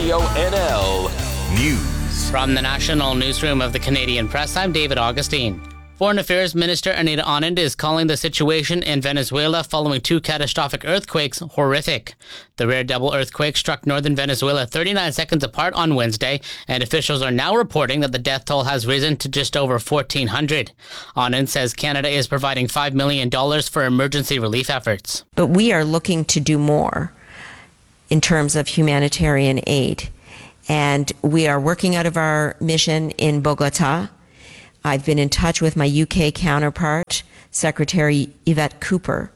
Radio NL News. From the National Newsroom of the Canadian Press, I'm David Augustine. Foreign Affairs Minister Anita Anand is calling the situation in Venezuela following 2 catastrophic earthquakes horrific. The rare double earthquake struck northern Venezuela 39 seconds apart on Wednesday, and officials are now reporting that the death toll has risen to just over 1,400. Anand says Canada is providing $5 million for emergency relief efforts. But we are looking to do more in terms of humanitarian aid. And we are working out of our mission in Bogota. I've been in touch with my UK counterpart, Secretary Yvette Cooper,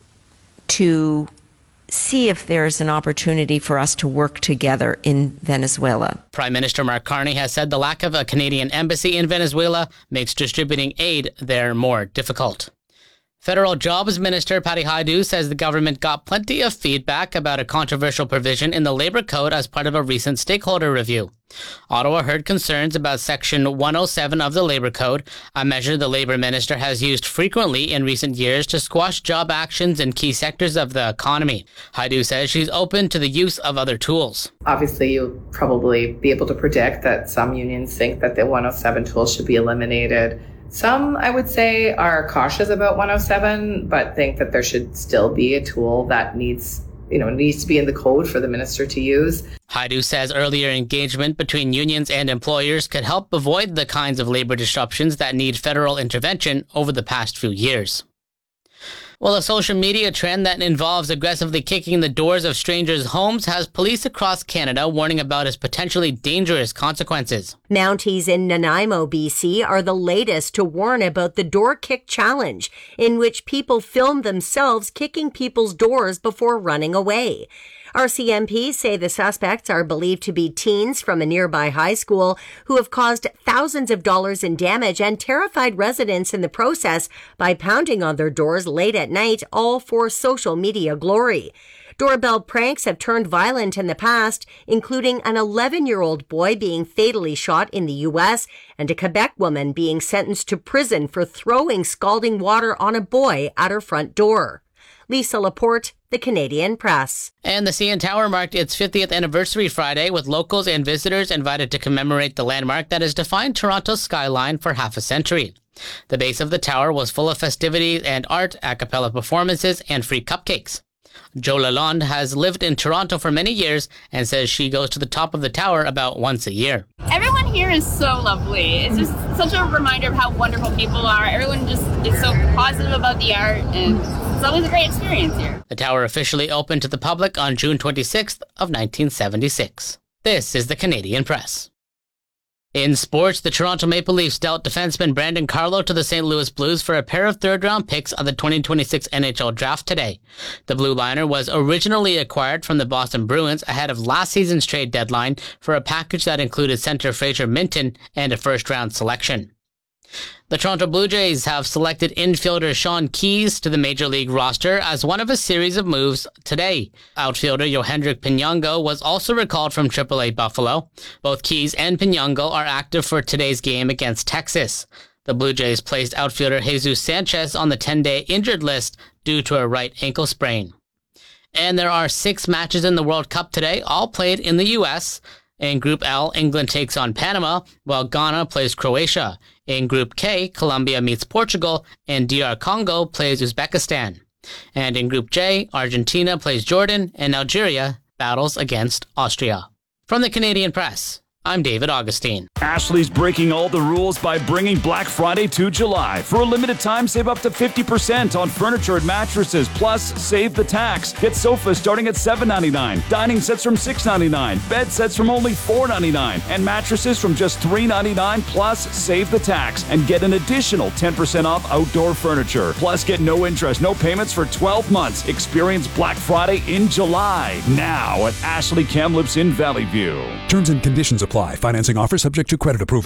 to see if there's an opportunity for us to work together in Venezuela. Prime Minister Mark Carney has said the lack of a Canadian embassy in Venezuela makes distributing aid there more difficult. Federal Jobs Minister Patty Hajdu says the government got plenty of feedback about a controversial provision in the Labour Code as part of a recent stakeholder review. Ottawa heard concerns about Section 107 of the Labour Code, a measure the Labour Minister has used frequently in recent years to squash job actions in key sectors of the economy. Hajdu says she's open to the use of other tools. Obviously, you'll probably be able to predict that some unions think that the 107 tool should be eliminated. Some, I would say, are cautious about 107, but think that there should still be a tool that needs to be in the code for the minister to use. Hajdu says earlier engagement between unions and employers could help avoid the kinds of labor disruptions that need federal intervention over the past few years. Well, a social media trend that involves aggressively kicking the doors of strangers' homes has police across Canada warning about its potentially dangerous consequences. Mounties in Nanaimo, BC are the latest to warn about the door kick challenge, in which people film themselves kicking people's doors before running away. RCMP say the suspects are believed to be teens from a nearby high school who have caused thousands of dollars in damage and terrified residents in the process by pounding on their doors late at night, all for social media glory. Doorbell pranks have turned violent in the past, including an 11-year-old boy being fatally shot in the U.S. and a Quebec woman being sentenced to prison for throwing scalding water on a boy at her front door. Lisa Laporte, The Canadian Press. And the CN Tower marked its 50th anniversary Friday, with locals and visitors invited to commemorate the landmark that has defined Toronto's skyline for half a century. The base of the tower was full of festivities and art, a cappella performances, and free cupcakes. Jo Lalonde has lived in Toronto for many years and says she goes to the top of the tower about once a year. Everyone here is so lovely. It's just such a reminder of how wonderful people are. Everyone just is so positive about the art, and it's always a great experience here. The tower officially opened to the public on June 26th of 1976. This is the Canadian Press. In sports, the Toronto Maple Leafs dealt defenseman Brandon Carlo to the St. Louis Blues for a pair of third-round picks of the 2026 NHL Draft today. The Blue Liner was originally acquired from the Boston Bruins ahead of last season's trade deadline for a package that included center Fraser Minton and a first-round selection. The Toronto Blue Jays have selected infielder Sean Keyes to the Major League roster as one of a series of moves today. Outfielder Yohendrick Pinongo was also recalled from AAA Buffalo. Both Keyes and Pinongo are active for today's game against Texas. The Blue Jays placed outfielder Jesus Sanchez on the 10-day injured list due to a right ankle sprain. And there are 6 matches in the World Cup today, all played in the U.S. In Group L, England takes on Panama, while Ghana plays Croatia. In Group K, Colombia meets Portugal, and DR Congo plays Uzbekistan. And in Group J, Argentina plays Jordan, and Algeria battles against Austria. From the Canadian Press, I'm David Augustine. Ashley's breaking all the rules by bringing Black Friday to July. For a limited time, save up to 50% on furniture and mattresses, plus save the tax. Get sofas starting at $7.99, dining sets from $6.99, bed sets from only $4.99, and mattresses from just $3.99, plus save the tax and get an additional 10% off outdoor furniture. Plus, get no interest, no payments for 12 months. Experience Black Friday in July, now at Ashley Kamloops in Valley View. Terms and conditions apply. Financing offer subject to credit approval.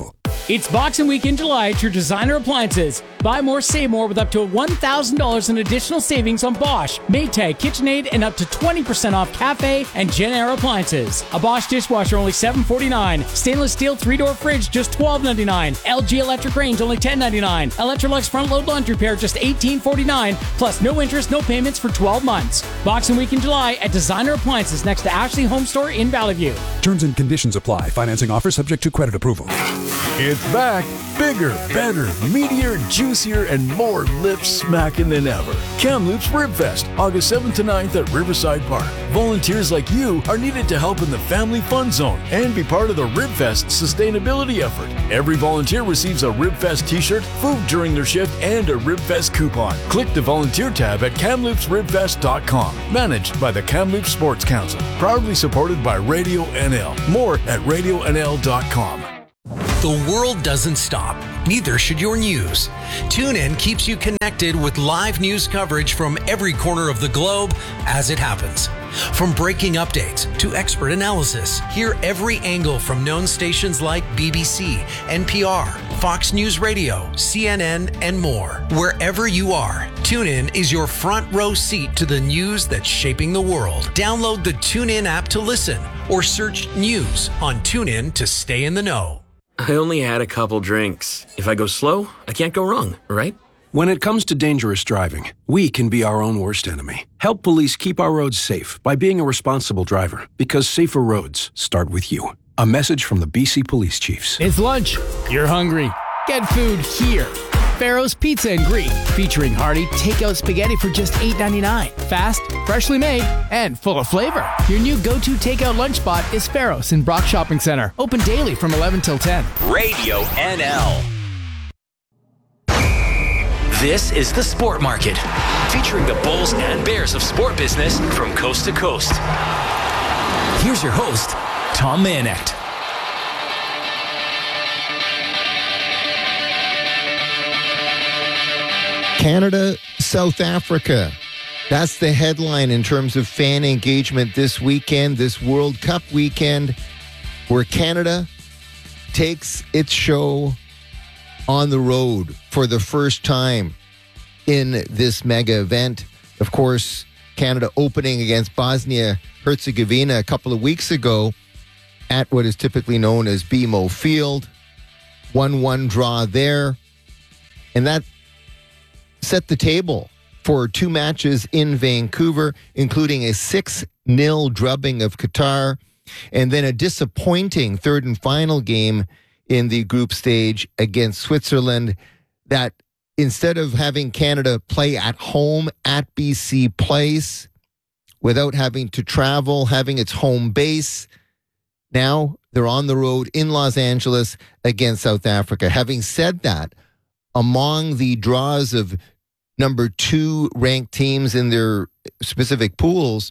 It's Boxing Week in July at your Designer Appliances. Buy more, save more with up to $1,000 in additional savings on Bosch, Maytag, KitchenAid, and up to 20% off Cafe and Jenn-Air appliances. A Bosch dishwasher only $7.49. Stainless steel 3-door fridge just $12.99. LG electric range only $10.99. Electrolux front load laundry pair just $18.49. Plus no interest, no payments for 12 months. Boxing Week in July at Designer Appliances next to Ashley Home Store in Valley View. Terms and conditions apply. Financing offer subject to credit approval. It's back. Bigger, better, meatier, juicier, and more lip-smacking than ever. Kamloops Ribfest, August 7th to 9th at Riverside Park. Volunteers like you are needed to help in the Family Fun Zone and be part of the Ribfest sustainability effort. Every volunteer receives a Ribfest t-shirt, food during their shift, and a Ribfest coupon. Click the volunteer tab at kamloopsribfest.com. Managed by the Kamloops Sports Council. Proudly supported by Radio NL. More at radionl.com. The world doesn't stop. Neither should your news. TuneIn keeps you connected with live news coverage from every corner of the globe as it happens. From breaking updates to expert analysis, hear every angle from known stations like BBC, NPR, Fox News Radio, CNN, and more. Wherever you are, TuneIn is your front row seat to the news that's shaping the world. Download the TuneIn app to listen or search news on TuneIn to stay in the know. I only had a couple drinks. If I go slow, I can't go wrong, right? When it comes to dangerous driving, we can be our own worst enemy. Help police keep our roads safe by being a responsible driver, because safer roads start with you. A message from the BC Police Chiefs. It's lunch. You're hungry. Get food here. Farrow's Pizza and Greek, featuring hearty takeout spaghetti for just $8.99. Fast, freshly made, and full of flavor. Your new go-to takeout lunch spot is Farrow's in Brock Shopping Center. Open daily from 11 till 10. Radio NL. This is the Sport Market, featuring the Bulls and Bears of sport business from coast to coast. Here's your host, Tom Manecht. Canada, South Africa. That's the headline in terms of fan engagement this weekend, this World Cup weekend, where Canada takes its show on the road for the first time in this mega event. Of course, Canada opening against Bosnia-Herzegovina a couple of weeks ago at what is typically known as BMO Field. 1-1 draw there. And that set the table for two matches in Vancouver, including a 6-0 drubbing of Qatar, and then a disappointing third and final game in the group stage against Switzerland that instead of having Canada play at home at BC Place without having to travel, having its home base, now they're on the road in Los Angeles against South Africa. Having said that, among the draws of number 2 ranked teams in their specific pools,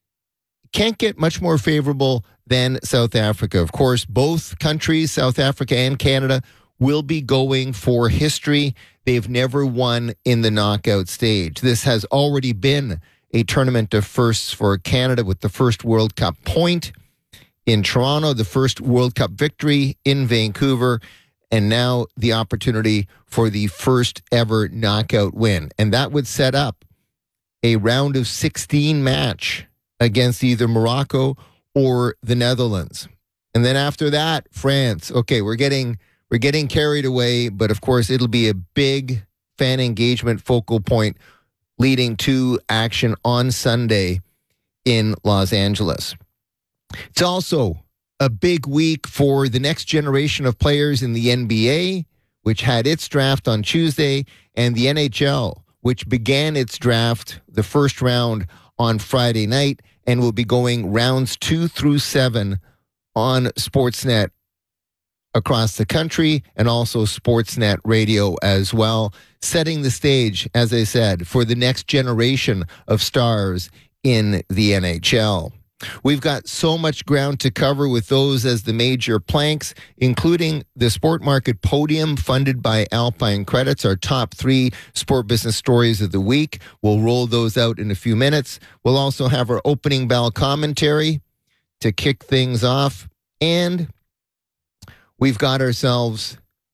can't get much more favorable than South Africa. Of course, both countries, South Africa and Canada, will be going for history. They've never won in the knockout stage. This has already been a tournament of firsts for Canada with the first World Cup point in Toronto, the first World Cup victory in Vancouver, and now the opportunity for the first ever knockout win. And that would set up a round of 16 match against either Morocco or the Netherlands. And then after that, France. Okay, we're getting carried away, but of course it'll be a big fan engagement focal point leading to action on Sunday in Los Angeles. It's also a big week for the next generation of players in the NBA, which had its draft on Tuesday, and the NHL, which began its draft, the first round, on Friday night, and will be going rounds 2 through 7 on Sportsnet across the country, and also Sportsnet Radio as well, setting the stage, as I said, for the next generation of stars in the NHL. We've got so much ground to cover with those as the major planks, including the Sport Market Podium funded by Alpine Credits, our top 3 sport business stories of the week. We'll roll those out in a few minutes. We'll also have our opening bell commentary to kick things off. And we've got ourselves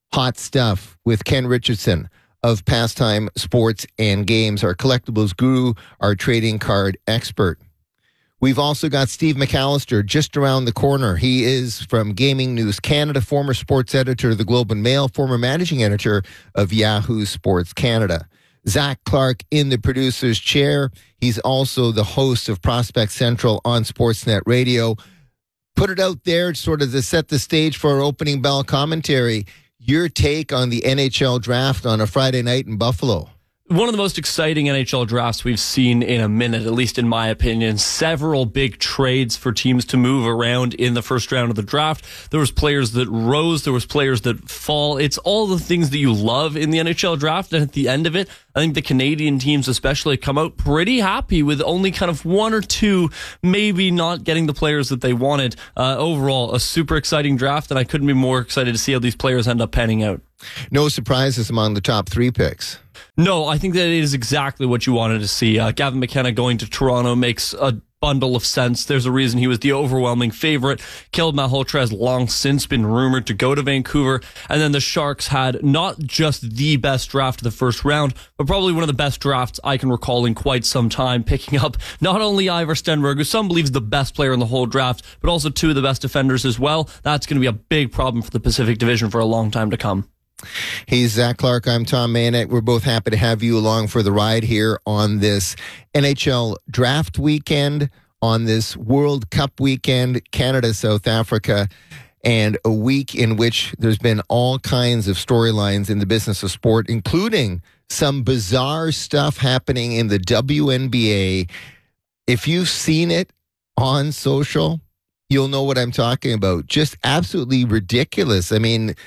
Hot Stuff with Ken Richardson of Pastime Sports and Games, our collectibles guru, our trading card expert. We've also got Steve McAllister just around the corner. He is from Gaming News Canada, former sports editor of the Globe and Mail, former managing editor of Yahoo Sports Canada. Zach Clark in the producer's chair. He's also the host of Prospect Central on Sportsnet Radio. Put it out there sort of to set the stage for our opening bell commentary. Your take on the NHL draft on a Friday night in Buffalo. One of the most exciting NHL drafts we've seen in a minute, at least in my opinion. Several big trades for teams to move around in the first round of the draft. There was players that rose. There was players that fall. It's all the things that you love in the NHL draft. And at the end of it, I think the Canadian teams especially come out pretty happy with only kind of one or two, maybe not getting the players that they wanted. Overall, a super exciting draft, and I couldn't be more excited to see how these players end up panning out. No surprises among the top 3 picks. No, I think that it is exactly what you wanted to see. Gavin McKenna going to Toronto makes a bundle of sense. There's a reason he was the overwhelming favorite. Caleb Malhotra has long since been rumored to go to Vancouver. And then the Sharks had not just the best draft of the first round, but probably one of the best drafts I can recall in quite some time, picking up not only Ivar Stenberg, who some believe is the best player in the whole draft, but also 2 of the best defenders as well. That's going to be a big problem for the Pacific Division for a long time to come. He's Zach Clark. I'm Tom Manek. We're both happy to have you along for the ride here on this NHL draft weekend, on this World Cup weekend, Canada, South Africa, and a week in which there's been all kinds of storylines in the business of sport, including some bizarre stuff happening in the WNBA. If you've seen it on social, you'll know what I'm talking about. Just absolutely ridiculous. I mean,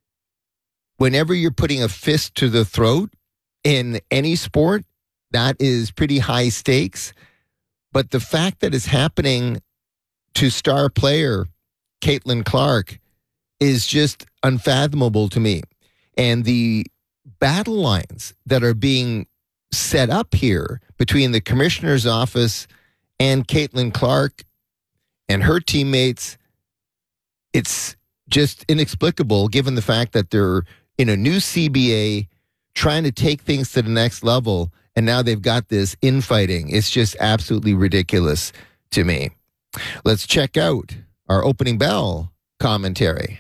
whenever you're putting a fist to the throat in any sport, that is pretty high stakes. But the fact that it's happening to star player Caitlin Clark is just unfathomable to me. And the battle lines that are being set up here between the commissioner's office and Caitlin Clark and her teammates, it's just inexplicable given the fact that they're in a new CBA, trying to take things to the next level, and now they've got this infighting. It's just absolutely ridiculous to me. Let's check out our opening bell commentary.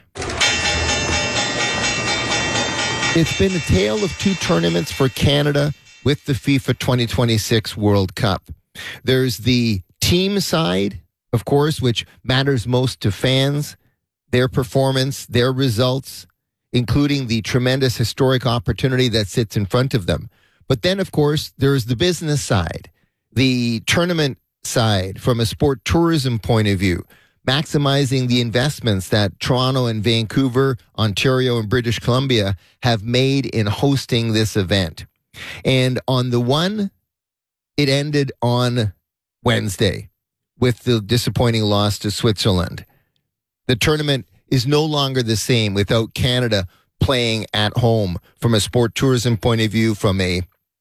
It's been a tale of 2 tournaments for Canada with the FIFA 2026 World Cup. There's the team side, of course, which matters most to fans, their performance, their results, including the tremendous historic opportunity that sits in front of them. But then, of course, there's the business side, the tournament side from a sport tourism point of view, maximizing the investments that Toronto and Vancouver, Ontario and British Columbia have made in hosting this event. And on the one, it ended on Wednesday with the disappointing loss to Switzerland. The tournament is no longer the same without Canada playing at home from a sport tourism point of view, from a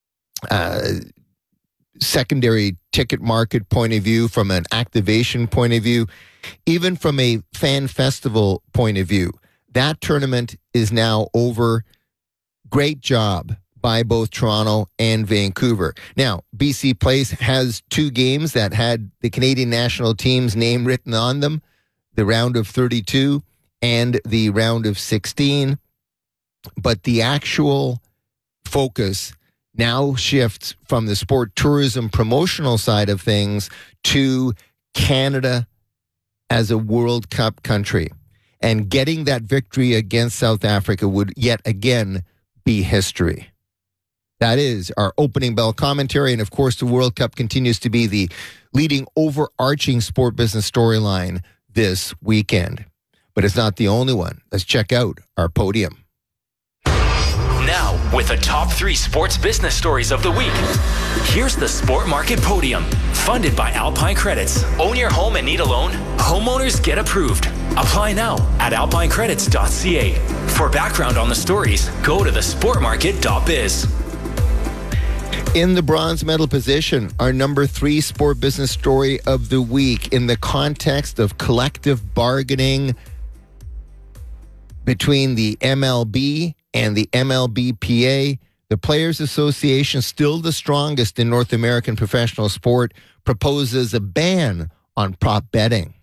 secondary ticket market point of view, from an activation point of view, even from a fan festival point of view. That tournament is now over. Great job by both Toronto and Vancouver. Now, BC Place has 2 games that had the Canadian national team's name written on them, the round of 32 and the round of 16. But the actual focus now shifts from the sport tourism promotional side of things to Canada as a World Cup country. And getting that victory against South Africa would yet again be history. That is our opening bell commentary. And of course, the World Cup continues to be the leading overarching sport business storyline this weekend. But it's not the only one. Let's check out our podium. Now, with the top 3 sports business stories of the week, here's the Sport Market Podium, funded by Alpine Credits. Own your home and need a loan? Homeowners get approved. Apply now at alpinecredits.ca. For background on the stories, go to thesportmarket.biz. In the bronze medal position, our number 3 sport business story of the week in the context of collective bargaining, between the MLB and the MLBPA. The Players Association, still the strongest in North American professional sport, proposes a ban on prop betting.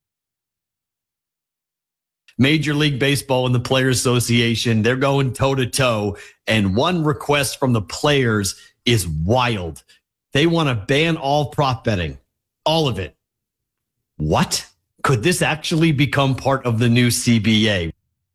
Major League Baseball and the Players Association, they're going toe-to-toe, and one request from the players is wild. They want to ban all prop betting, all of it. What? Could this actually become part of the new CBA?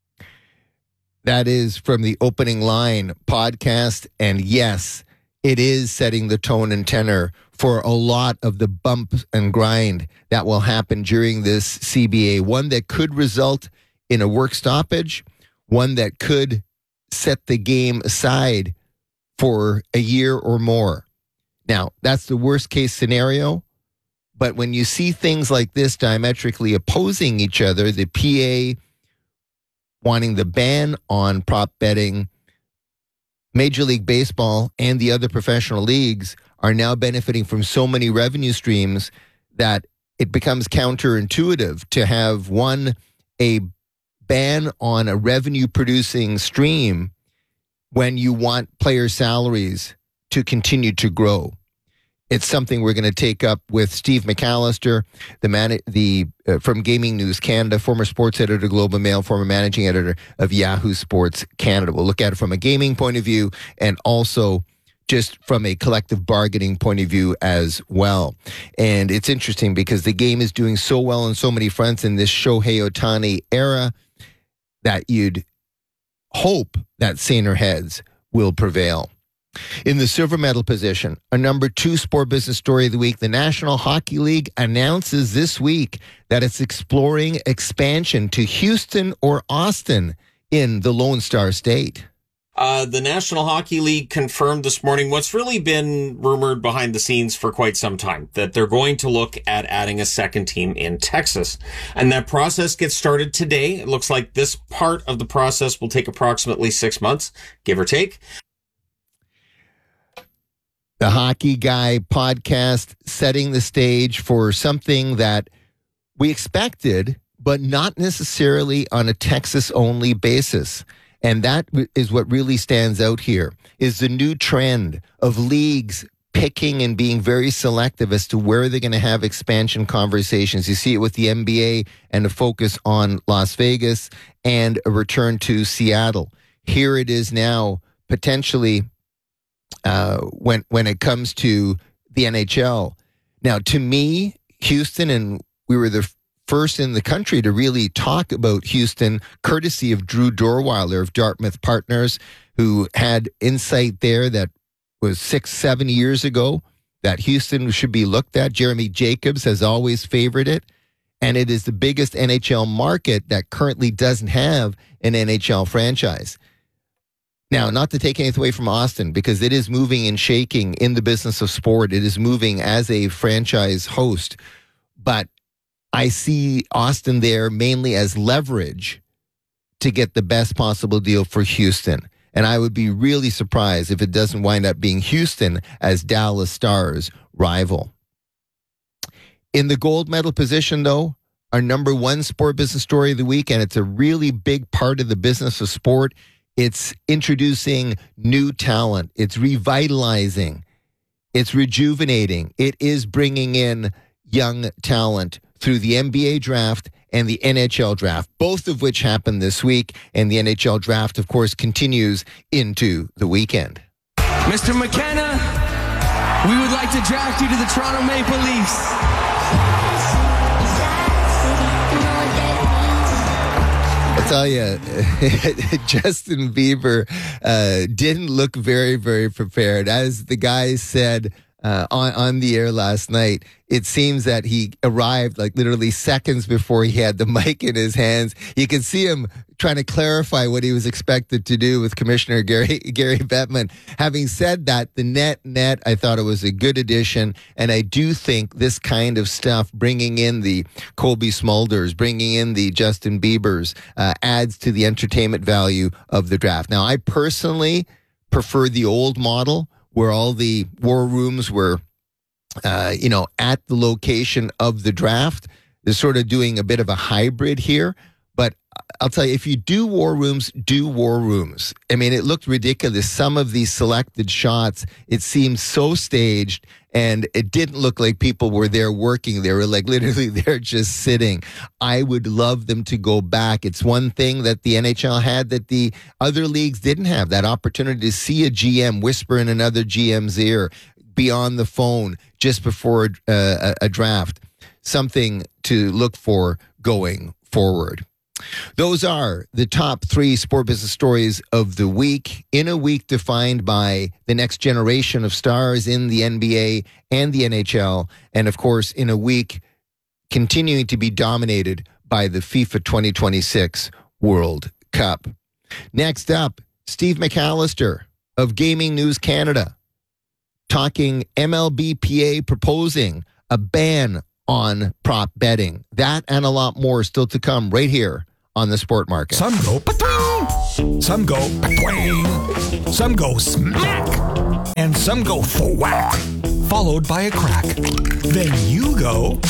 That is from the Opening Line podcast, and yes, it is setting the tone and tenor for a lot of the bump and grind that will happen during this CBA, one that could result in a work stoppage, one that could set the game aside for a year or more. Now, that's the worst case scenario, but when you see things like this diametrically opposing each other, the PA wanting the ban on prop betting, Major League Baseball and the other professional leagues are now benefiting from so many revenue streams that it becomes counterintuitive to have a ban on a revenue-producing stream when you want player salaries to continue to grow. It's something we're going to take up with Steve McAllister, from Gaming News Canada, former sports editor, Globe and Mail, former managing editor of Yahoo Sports Canada. We'll look at it from a gaming point of view and also just from a collective bargaining point of view as well. And it's interesting because the game is doing so well on so many fronts in this Shohei Ohtani era that you'd hope that saner heads will prevail. In the silver medal position, a number 2 sport business story of the week, the National Hockey League announces this week that it's exploring expansion to Houston or Austin in the Lone Star State. The National Hockey League confirmed this morning what's really been rumored behind the scenes for quite some time, that they're going to look at adding a second team in Texas. And that process gets started today. It looks like this part of the process will take approximately 6 months, give or take. The Hockey Guy podcast setting the stage for something that we expected, but not necessarily on a Texas-only basis. And that is what really stands out here, is the new trend of leagues picking and being very selective as to where they're going to have expansion conversations. You see it with the NBA and a focus on Las Vegas and a return to Seattle. Here it is now, potentially, when it comes to the NHL. Now, to me, Houston, and we were the first in the country to really talk about Houston, courtesy of Drew Dorweiler of Dartmouth Partners, who had insight there that was 6-7 years ago that Houston should be looked at. Jeremy Jacobs has always favored it, and it is the biggest NHL market that currently doesn't have an NHL franchise. Now, not to take anything away from Austin, because it is moving and shaking in the business of sport. It is moving as a franchise host. But I see Austin there mainly as leverage to get the best possible deal for Houston. And I would be really surprised if it doesn't wind up being Houston as Dallas Stars' rival. In the gold medal position, though, our number 1 sport business story of the week, and it's a really big part of the business of sport. It's introducing new talent. It's revitalizing. It's rejuvenating. It is bringing in young talent through the NBA draft and the NHL draft, both of which happened this week. And the NHL draft, of course, continues into the weekend. Mr. McKenna, we would like to draft you to the Toronto Maple Leafs. I'll tell you, Justin Bieber didn't look very, very prepared. As the guys said on the air last night, it seems that he arrived like literally seconds before he had the mic in his hands. You could see him trying to clarify what he was expected to do with Commissioner Gary Bettman. Having said that, the net, I thought it was a good addition, and I do think this kind of stuff, bringing in the Colby Smulders, bringing in the Justin Biebers, adds to the entertainment value of the draft. Now, I personally prefer the old model where all the war rooms were at the location of the draft. They're sort of doing a bit of a hybrid here. But I'll tell you, if you do war rooms, do war rooms. I mean, it looked ridiculous. Some of these selected shots, it seemed so staged, and it didn't look like people were there working. They were like literally there just sitting. I would love them to go back. It's one thing that the NHL had that the other leagues didn't have, that opportunity to see a GM whisper in another GM's ear, be on the phone just before a draft. Something to look for going forward. Those are the top 3 sport business stories of the week, in a week defined by the next generation of stars in the NBA and the NHL, and of course, in a week continuing to be dominated by the FIFA 2026 World Cup. Next up, Steve McAllister of Gaming News Canada, talking MLBPA proposing a ban on prop betting. That and a lot more still to come right here on the Sport Market. Some go pa-twing, some go pa-twing, some go smack, and some go thwack, followed by a crack. Then you go,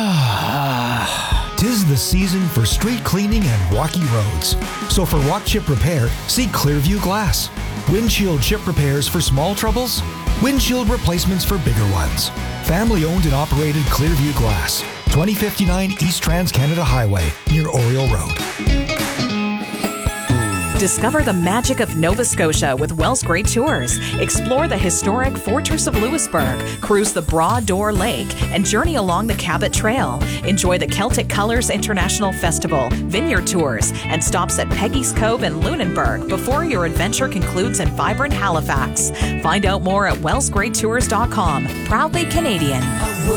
tis the season for street cleaning and rocky roads. So for rock chip repair, see Clearview Glass. Windshield chip repairs for small troubles, windshield replacements for bigger ones. Family owned and operated Clearview Glass, 2059 East Trans-Canada Highway, near Oriole Road. Discover the magic of Nova Scotia with Wells Great Tours. Explore the historic Fortress of Louisbourg, cruise the Broad Door Lake, and journey along the Cabot Trail. Enjoy the Celtic Colors International Festival, vineyard tours, and stops at Peggy's Cove and Lunenburg before your adventure concludes in vibrant Halifax. Find out more at wellsgreattours.com. Proudly Canadian.